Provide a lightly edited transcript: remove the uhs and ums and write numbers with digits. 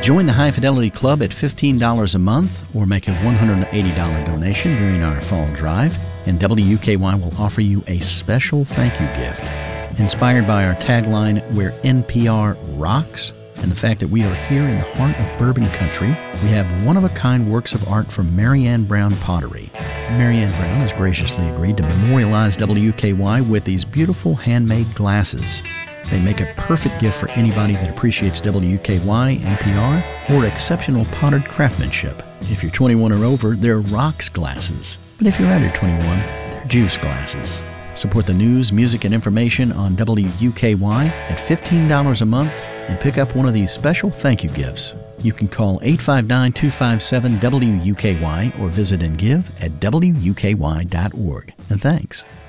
Join the High Fidelity Club at $15 a month or make a $180 donation during our fall drive, and WUKY will offer you a special thank you gift. Inspired by our tagline, where NPR rocks, and the fact that we are here in the heart of bourbon country, we have one-of-a-kind works of art from Marianne Brown Pottery. Marianne Brown has graciously agreed to memorialize WUKY with these beautiful handmade glasses. They make a perfect gift for anybody that appreciates WUKY, NPR, or exceptional pottered craftsmanship. If you're 21 or over, they're rocks glasses. But if you're under 21, they're juice glasses. Support the news, music, and information on WUKY at $15 a month and pick up one of these special thank you gifts. You can call 859-257-WUKY or visit and give at WUKY.org. And thanks.